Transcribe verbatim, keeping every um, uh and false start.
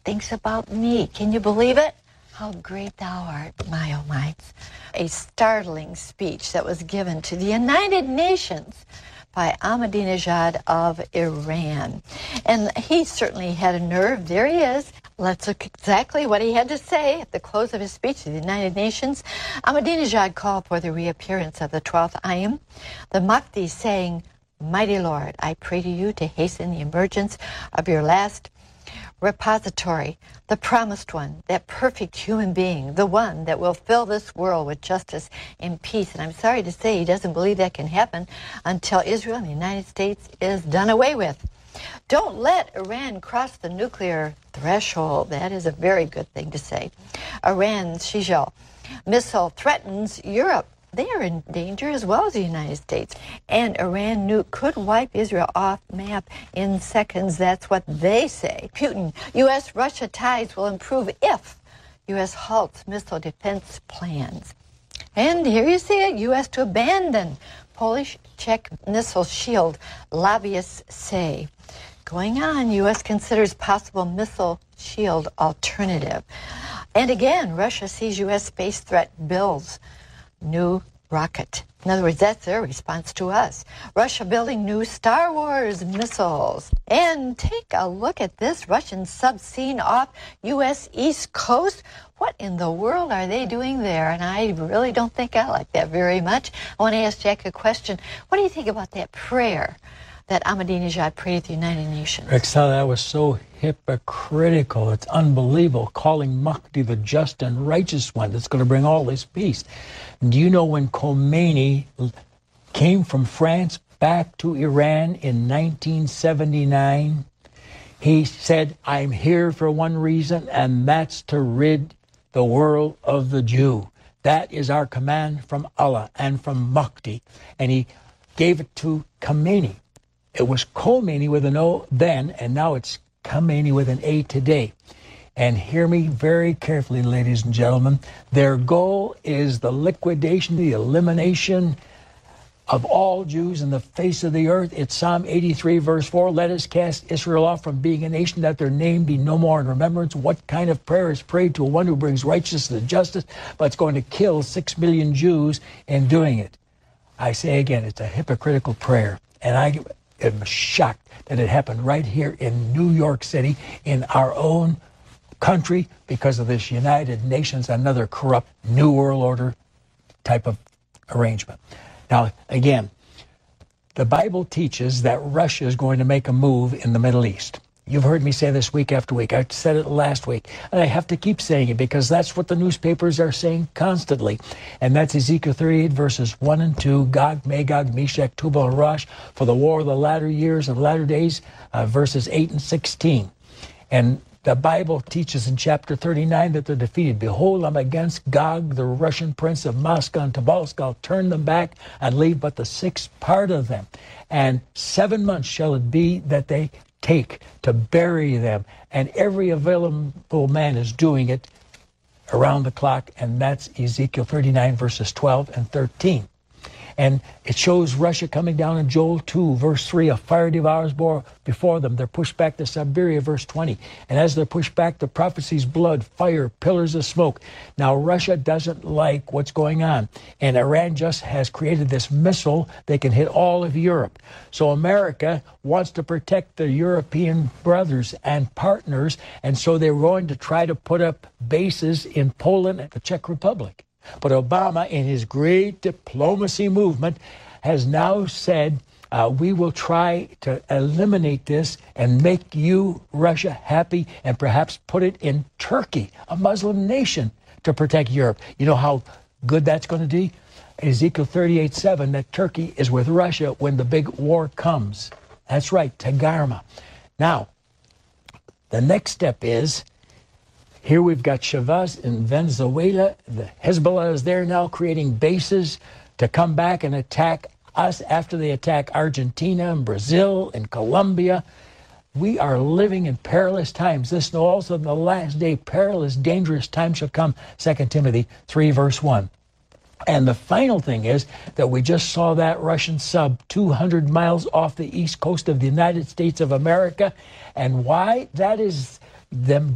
thinks about me. Can you believe it? How great thou art, my oh my. A startling speech that was given to the United Nations by Ahmadinejad of Iran. And he certainly had a nerve. There he is. Let's look exactly what he had to say at the close of his speech to the United Nations. Ahmadinejad called for the reappearance of the twelfth Ayam, the Mahdi, saying, "Mighty Lord, I pray to you to hasten the emergence of your last repository, the promised one, that perfect human being, the one that will fill this world with justice and peace." And I'm sorry to say he doesn't believe that can happen until Israel and the United States is done away with. Don't let Iran cross the nuclear threshold. That is a very good thing to say. Iran's Shijal missile threatens Europe. They are in danger as well as the United States. And Iran nuke could wipe Israel off map in seconds. That's what they say. Putin, U S Russia ties will improve if U S halts missile defense plans. And here you see it, U S to abandon Polish Czech missile shield, lobbyists say. Going on, U S considers possible missile shield alternative. And again, Russia sees U S space threat builds new rocket. In other words, that's their response to us. Russia building new Star Wars missiles. And take a look at this Russian sub seen off U S East Coast. What in the world are they doing there? And I really don't think I like that very much. I want to ask Jack a question. What do you think about that prayer that Ahmadinejad prayed at the United Nations? Rexella, that was so hypocritical. It's unbelievable, calling Mahdi the just and righteous one that's going to bring all this peace. Do you know when Khomeini came from France back to Iran in nineteen seventy-nine, he said, "I'm here for one reason, and that's to rid the world of the Jew. That is our command from Allah and from Mahdi." And he gave it to Khomeini. It was Khomeini with an O then, and now it's Khomeini with an A today. And hear me very carefully, ladies and gentlemen. Their goal is the liquidation, the elimination of all Jews in the face of the earth. It's Psalm eighty-three, verse four. Let us cast Israel off from being a nation, that their name be no more in remembrance. What kind of prayer is prayed to one who brings righteousness and justice, but it's going to kill six million Jews in doing it? I say again, it's a hypocritical prayer. And I am shocked that it happened right here in New York City, in our own country, because of this United Nations, another corrupt New World Order type of arrangement. Now, again, the Bible teaches that Russia is going to make a move in the Middle East. You've heard me say this week after week. I said it last week, and I have to keep saying it because that's what the newspapers are saying constantly. And that's Ezekiel thirty-eight, verses one and two, Gog, Magog, Meshach, Tubal, and Rosh, for the war of the latter years and latter days, uh, verses eight and sixteen. And the Bible teaches in chapter thirty-nine that they're defeated. Behold, I'm against Gog, the Russian prince of Moscow and Tobolsk. I'll turn them back and leave but the sixth part of them. And seven months shall it be that they take to bury them. And every available man is doing it around the clock. And that's Ezekiel thirty-nine, verses twelve and thirteen. And it shows Russia coming down in Joel two, verse three, a fire devours before them. They're pushed back to Siberia, verse twenty. And as they're pushed back, the prophecy's blood, fire, pillars of smoke. Now, Russia doesn't like what's going on. And Iran just has created this missile that can hit all of Europe. So America wants to protect their European brothers and partners. And so they're going to try to put up bases in Poland and the Czech Republic. But Obama, in his great diplomacy movement, has now said, uh, we will try to eliminate this and make you, Russia, happy, and perhaps put it in Turkey, a Muslim nation, to protect Europe. You know how good that's going to be? Ezekiel thirty-eight, seven, that Turkey is with Russia when the big war comes. That's right, Tagarma. Now, the next step is, here we've got Chavez in Venezuela. The Hezbollah is there now creating bases to come back and attack us after they attack Argentina and Brazil and Colombia. We are living in perilous times. This also in the last day, perilous, dangerous times shall come. Second Timothy three, verse one. And the final thing is that we just saw that Russian sub two hundred miles off the east coast of the United States of America. And why? That is them